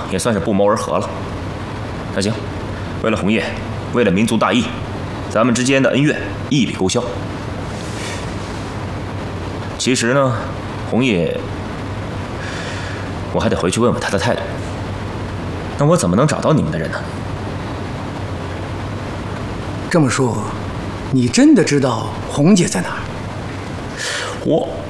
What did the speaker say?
也算是不谋而合了。那行，为了红叶，为了民族大义，咱们之间的恩怨一笔勾销。其实呢，红叶，我还得回去问问他的态度。那我怎么能找到你们的人呢？ 这么说，你真的知道红姐在哪儿？ 我